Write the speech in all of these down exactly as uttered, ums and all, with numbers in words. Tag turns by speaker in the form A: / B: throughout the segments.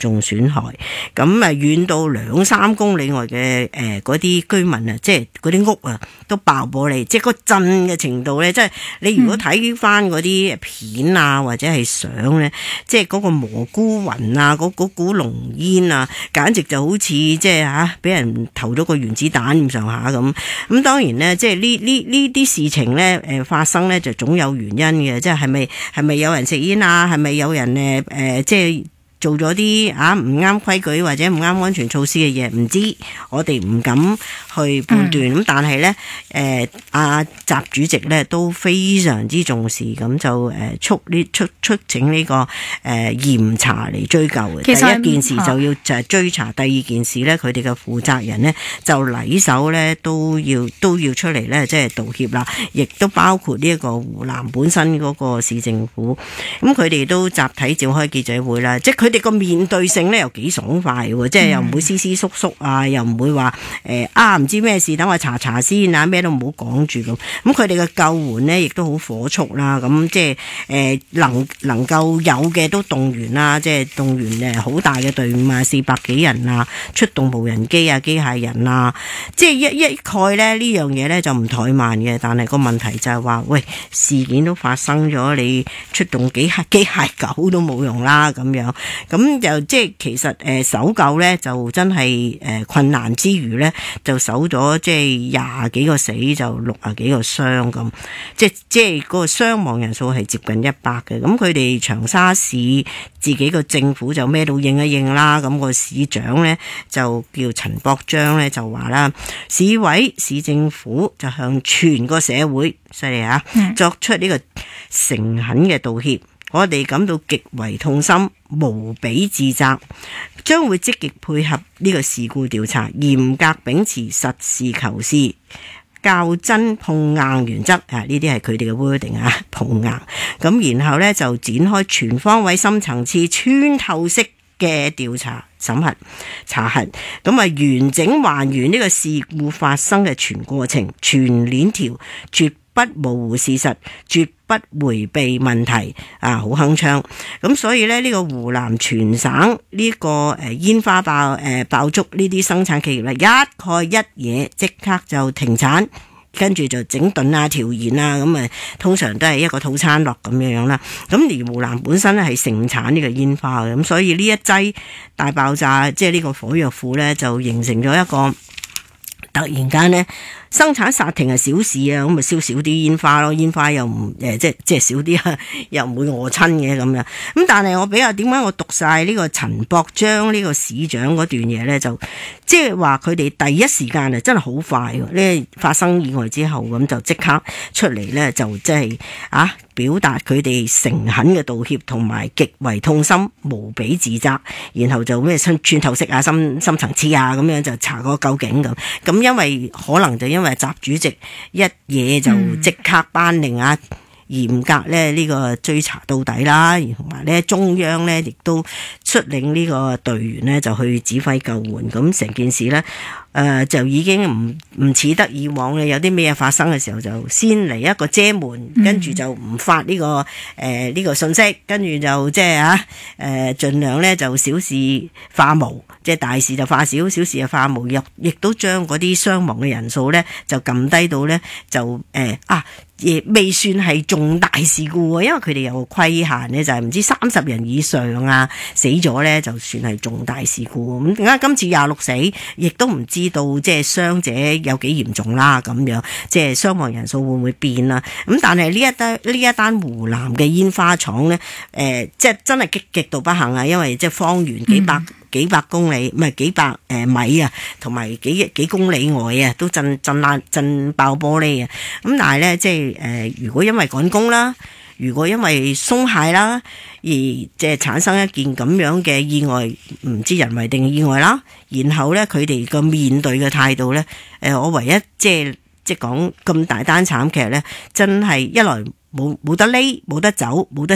A: 重損害，咁啊遠到兩三公里外嘅誒嗰啲居民啊，即係嗰啲屋啊都爆玻璃，即係個震嘅程度咧，即係你如果睇翻嗰啲片啊或者係相咧，即係嗰個蘑菇雲啊，嗰嗰股濃煙啊，簡直就好似即係嚇俾人投咗個原子彈咁上下咁。咁當然咧，即係呢呢呢啲事情咧誒發生咧就總有原因嘅，即係係咪係咪有人食煙啊？係咪有人誒誒、呃、即係做咗啲啊唔啱規矩或者唔啱安全措施嘅嘢？唔知，我哋唔敢去判斷。咁、嗯、但係咧誒阿習主席咧都非常之重視，咁就誒促呢促促請呢、這個誒、呃、嚴查嚟追究嘅。第一件事就要就係追查，第二件事咧佢哋嘅負責人咧就禮手咧都要都要出嚟咧即係道歉啦，亦都包括呢一個湖南本身嗰個市政府，咁佢哋都集體召開記者會啦，即係佢哋個面對性咧又幾爽快喎，即係又唔會斯斯縮縮啊，又唔會話誒啊唔知咩事，等我查查先啊，咩都唔好講住咁。咁佢哋嘅救援呢亦都好火速啦，咁即係誒能能夠有嘅都動員啦，即係動員誒好大嘅隊伍啊，四百幾人啊，出動無人機啊、機械人啊，即係一一概咧呢樣嘢咧就唔怠慢嘅。但係個問題就係話，喂，事件都發生咗，你出動幾械機械狗都冇用啦咁樣。咁就即係其實誒搜救咧就真係誒困難之餘咧，就搜咗即係廿幾個死就六啊幾個傷咁，即係即係嗰個傷亡人數係接近一百嘅。咁佢哋長沙市自己個政府就咩都應一應啦。咁個市長咧就叫陳博章咧就話啦，市委市政府就向全個社會犀利啊，作出呢個誠懇嘅道歉。我哋感到極為痛心，無比自責，將會積極配合呢個事故調查，嚴格秉持實事求是、較真碰硬原則啊！呢啲係佢哋嘅 wording 啊，碰硬。咁然後呢，就展開全方位、深層次、穿透式嘅調查、審核、查核，咁啊完整還原呢個事故發生嘅全過程、全鏈條，絕不模糊事實，絕不迴避問題啊！好鏗鏘咁，所以咧呢個湖南全省呢個誒煙花爆誒爆竹呢啲生產企業咧，一概一嘢即刻就停產，跟住就整頓啊、調研啊，咁啊通常都係一個套餐落咁樣樣啦。咁而湖南本身咧係盛產呢個煙花嘅，咁所以呢一劑大爆炸，即係呢個火藥庫咧，就形成咗一個突然間咧。生產煞停係小事啊，咁咪燒少啲煙花咯，煙花又唔誒即係即係少啲啊，又唔會餓親嘅咁樣。咁但係我比較點解我讀晒呢個陳博章呢個市長嗰段嘢咧，就即係話佢哋第一時間啊真係好快喎，呢發生意外之後咁就即刻出嚟咧，就即係啊表達佢哋誠懇嘅道歉同埋極為痛心、無比自責，然後就咩穿透式啊、深深層次啊咁樣就查個究竟咁。咁因為可能就因為習主席一嘢就即刻頒令啊，嚴格咧呢個追查到底啦，同埋咧中央咧亦都率領呢個隊員咧就去指揮救援，咁成件事咧。誒、呃、就已經唔唔似得以往咧，有啲咩發生嘅時候就先嚟一個遮門，跟住就唔發呢、這個誒呢、呃這個信息，跟住就即係啊誒盡量咧就小事化無，即係大事就化小，小事就化無，亦亦都將嗰啲傷亡嘅人數咧就撳低到咧就誒、呃、啊亦未算係重大事故喎，因為佢哋有個規限咧，就係唔知三十人以上啊死咗咧就算係重大事故。咁點解今次廿六死，亦都唔知道即係傷者有幾嚴重啦咁樣，即係傷亡人數會唔會變啦？咁但係呢一單呢一單湖南嘅煙花廠咧，誒、呃、即係真係極極度不幸啊！因為即係方圓幾百、嗯、幾百公里，唔係幾百誒米啊，同埋幾幾公里外啊，都震震爛震爆玻璃啊！咁但係咧，即係誒、呃，如果因為趕工啦，如果因為鬆懈啦，而即係產生一件咁樣嘅意外，唔知人為定意外啦，然後咧佢哋個面對嘅態度咧，誒、呃，我唯一即係即係講咁大單慘劇咧，真係一來冇冇得匿，冇得走，冇得射，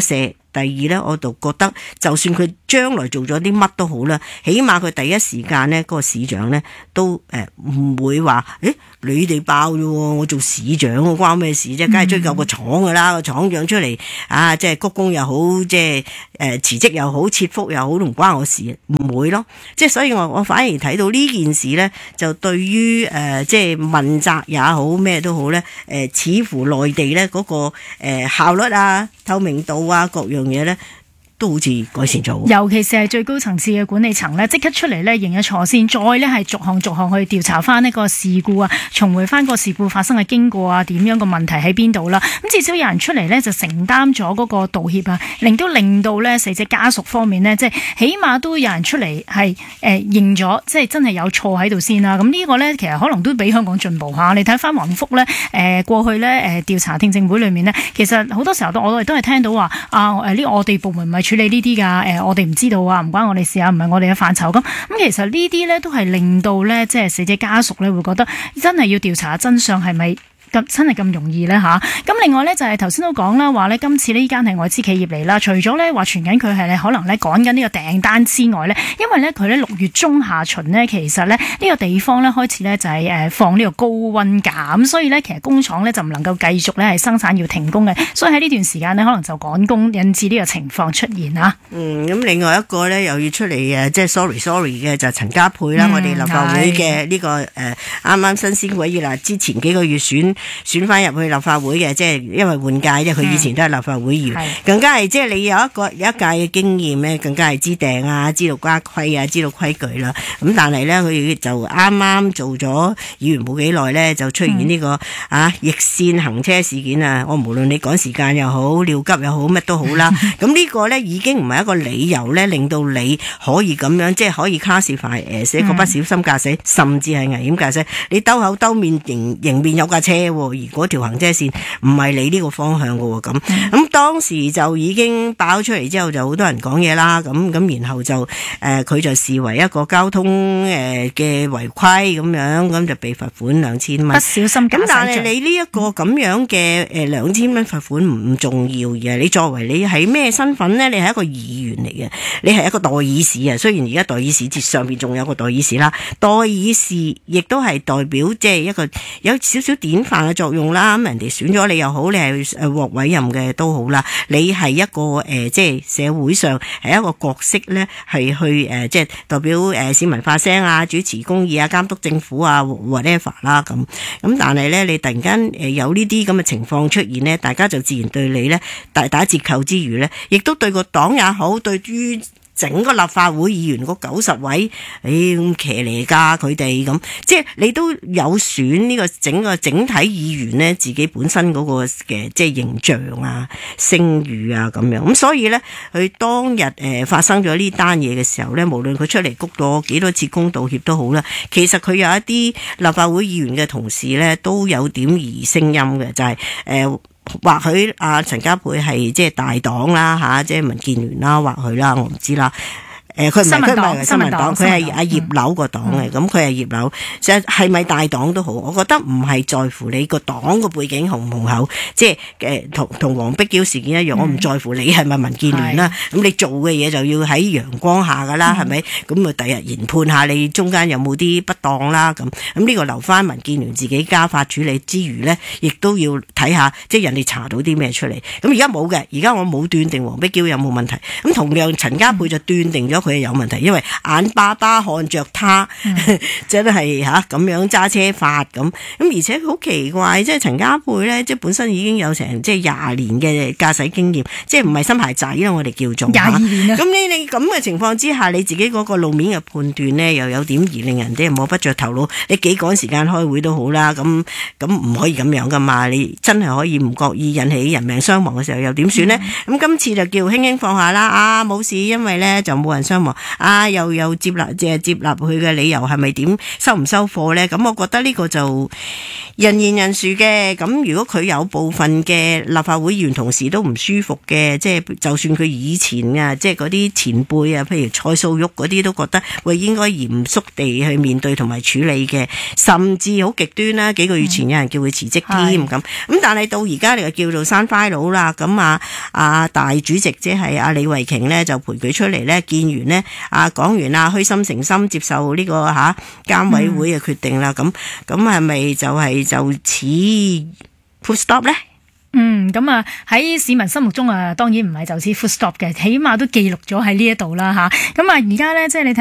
A: 第二咧，我就覺得就算佢將來做咗啲乜都好啦，起碼佢第一時間咧，嗰個市長咧都誒唔會話誒你哋爆啫，我做市長關咩事啫？梗係追究個廠噶啦，個廠長出嚟啊，即係鞠躬又好，即係誒辭職又好，切腹又好，都唔關我事，唔會咯。即係所以我我反而睇到呢件事咧，就對於誒、呃、即係問責也好，咩都好咧，誒、呃、似乎內地咧嗰、嗰個誒、呃、效率啊、透明度啊各樣嘢咧，都好似改善咗，
B: 尤其是係最高層次嘅管理層呢，即刻出嚟呢認咗錯先，再呢係逐項逐項去調查翻呢個事故啊，重回翻個事故發生嘅經過啊，點樣個問題喺邊度啦？咁至少有人出嚟呢，就承擔咗嗰個道歉啊，令到令到呢死者家屬方面呢，即係起碼都有人出嚟係誒認咗，即係真係有錯喺度先啦。咁呢個呢，其實可能都比香港進步下。你睇翻黃福呢，誒、呃、過去呢誒調查聽證會裏面呢，其實好多時候都我哋都係聽到話啊誒呢我哋部門咪處理呢啲㗎，誒我哋唔知道啊，唔關我哋事啊，唔係我哋嘅範疇咁。咁其實呢啲咧都係令到咧，即係死者家屬咧會覺得真係要調查真相係咪咁真係咁容易咧吓？咁另外咧就係頭先都講啦，話咧今次呢間係外資企業嚟啦，除咗咧話傳緊佢係咧可能咧趕緊呢個訂單之外咧，因為咧佢咧六月中下旬咧，其實咧呢個地方咧開始咧就係誒放呢個高溫假，咁所以咧其實工廠咧就唔能夠繼續咧係生產要停工嘅，所以喺呢段時間咧可能就趕工，引致呢個情況出現啊。嗯，
A: 咁另外一個咧又要出嚟誒，即係 sorry sorry 嘅就係陳家珮啦，嗯、我哋立法會嘅呢、這個誒啱啱新鮮委員啦，之前幾個月選。選翻入去立法會嘅，即係因為換屆，即係佢以前都係立法會議員，嗯、更加係即係你有一個有一屆嘅經驗咧，更加係知訂啊，知道家規啊，知道規矩啦。咁但係咧，佢就啱啱做咗議員冇幾耐咧，就出現呢、這個、嗯、啊逆線行車事件啊！我無論你趕時間又好，尿急又好，乜都好啦。咁呢個咧已經唔係一個理由咧，令到你可以咁樣，即係可以 classify 誒，寫個不小心駕駛，嗯、甚至係危險駕駛。你兜口兜面迎迎面有架車，而嗰條行車線唔係你呢個方向嘅喎，咁咁、嗯、當時就已經爆出嚟之後，就好多人講嘢啦，咁咁然後就誒佢、呃、就視為一個交通誒嘅違規咁樣，咁就被罰款兩千蚊。不小心駕駛。咁但係你呢一個咁樣嘅誒兩千蚊罰款唔重要嘅，你作為你係咩身份呢？你係一個議員嚟嘅，你係一個代議士啊。雖然而家代議士節上邊仲有個代議士啦，代議士亦都係代表即係一個有少少典範嘅作用啦。咁人哋選咗你又好，你係誒獲委任嘅都好啦。你係一個誒、呃，即係社會上係一個角色咧，係去誒、呃，即係代表誒市民發聲啊，主持公義啊，監督政府啊 whatever 啦咁。咁但係咧，你突然間誒有呢啲咁嘅情況出現咧，大家就自然對你咧大打折扣之餘咧，亦都對個黨也好，對於整個立法會議員嗰九十位，誒咁騎呢㗎佢哋咁，即係你都有損呢個整個整體議員呢自己本身嗰個嘅即係形象啊、聲譽啊咁樣。咁所以咧，佢當日誒發生咗呢單嘢嘅時候咧，無論佢出嚟鞠咗幾多次躬道歉都好啦，其實佢有一啲立法會議員嘅同事咧都有點兒聲音嘅，就係、是、誒。呃或許阿陳家珮係即係大黨啦吓，即係民建聯啦，或許啦，我唔知啦。誒，佢唔係佢唔係新民黨，佢係阿葉劉個黨嘅，咁佢係葉劉，即係係咪大黨都好，我覺得唔係在乎你個黨個背景雄唔雄厚，即係誒同同黃碧嬌事件一樣，嗯、我唔在乎你係咪民建聯啦，咁你做嘅嘢就要喺陽光下噶啦，係咪、嗯？咁啊，第日研判下你中間有冇啲不當啦，咁咁呢個留翻民建聯自己家法處理之餘咧，亦都要睇下，即係人哋查到啲咩出嚟。咁而家冇嘅，而家我冇斷定黃碧嬌有冇問題，咁同樣陳家珮就斷定咗佢有問題，因為眼巴巴看着他，嗯、真係吓咁樣揸車法咁，咁而且好奇怪，即係陳家珮咧，即係本身已經有成即係廿年嘅駕駛經驗，即係唔係新牌仔啦，我哋叫做廿二年啦。咁你你咁嘅情況之下，你自己嗰個路面嘅判斷咧，又有點而令人哋摸不着頭腦。你幾趕時間開會都好啦，咁咁唔可以咁樣噶嘛？你真係可以唔覺意引起人命傷亡嘅時候，又點算呢？咁、嗯、今次就叫輕輕放下啦，啊冇事，因為咧就冇人。 商話啊，又有接納即係接納佢嘅理由，係咪點收唔收貨咧？咁我覺得呢個就人言人殊嘅。咁如果佢有部分嘅立法會議員同事都唔舒服嘅，即係就算佢以前啊，即係嗰啲前輩啊，譬如蔡素玉嗰啲都覺得喂應該嚴肅地去面對同埋處理嘅，甚至好極端啦。幾個月前有人叫佢辭職添咁，咁、嗯、但係到而家你就叫做山花佬啦。咁啊啊大主席即係阿李慧瓊呢，就陪佢出嚟呢，見完呢，啊講完啊虛心誠心接受呢、這個吓監委會嘅決定啦。咁咁係咪就係就此 full stop 呢？
B: 嗯，咁啊喺市民心目中啊，當然唔係就此 full stop 嘅，起碼都記錄咗喺呢一度啦吓。咁啊而家咧即係你睇。